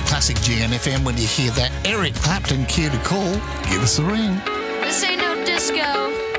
the classic GNFM. When you hear that Eric Clapton cue to call, give us a ring. This ain't no disco.